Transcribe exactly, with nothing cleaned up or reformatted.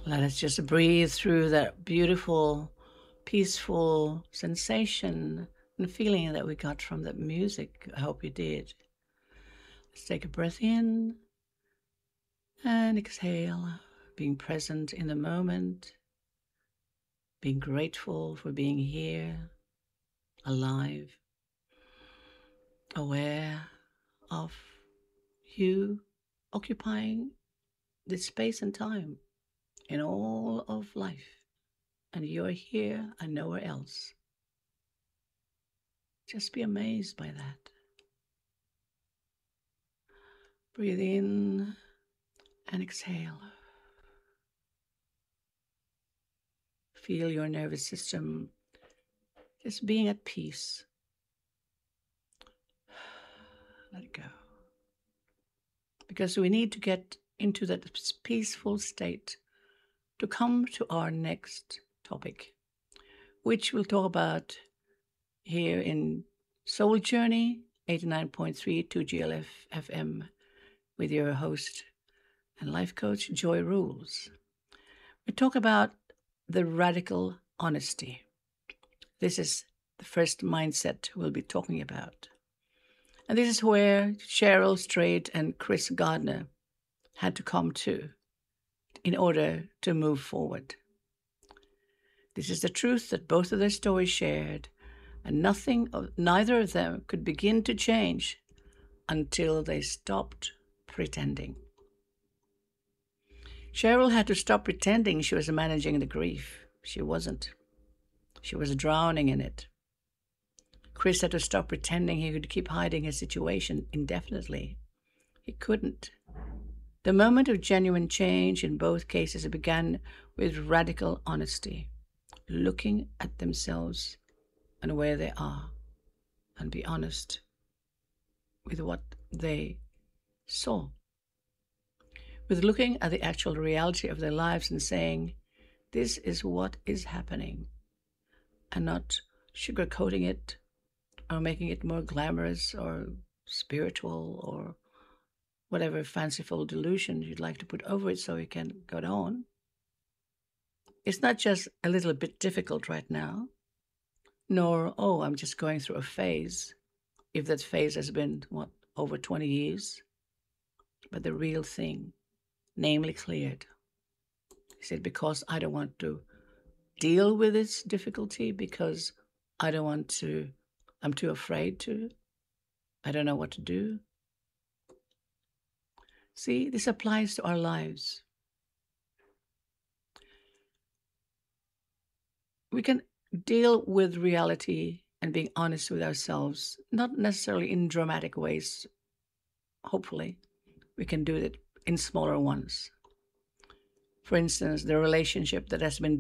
Let us just breathe through that beautiful, peaceful sensation and feeling that we got from that music. I hope you did. Let's take a breath in and exhale, being present in the moment, being grateful for being here, alive, aware of you occupying this space and time in all of life. And you're here and nowhere else. Just be amazed by that. Breathe in and exhale. Feel your nervous system just being at peace. Let it go. Because we need to get into that peaceful state to come to our next topic, which we'll talk about here in Soul Journey eighty-nine point three two G L F F M with your host and life coach, Joy Rules. We talk about the radical honesty. This is the first mindset we'll be talking about. And this is where Cheryl Strait and Chris Gardner had to come to in order to move forward. This is the truth that both of their stories shared, and nothing of neither of them could begin to change until they stopped pretending. Cheryl had to stop pretending she was managing the grief. She wasn't. She was drowning in it. Chris had to stop pretending he could keep hiding his situation indefinitely. He couldn't. The moment of genuine change in both cases began with radical honesty, looking at themselves and where they are, and be honest with what they saw. With looking at the actual reality of their lives and saying, this is what is happening, and not sugarcoating it or making it more glamorous or spiritual or whatever fanciful delusion you'd like to put over it so you can go on. It's not just a little bit difficult right now, nor, oh, I'm just going through a phase, if that phase has been, what, over twenty years, but the real thing, namely cleared. He said, because I don't want to deal with this difficulty, because I don't want to, I'm too afraid to, I don't know what to do. See, this applies to our lives. We can deal with reality and being honest with ourselves, not necessarily in dramatic ways. Hopefully, we can do it in smaller ones. For instance, the relationship that has been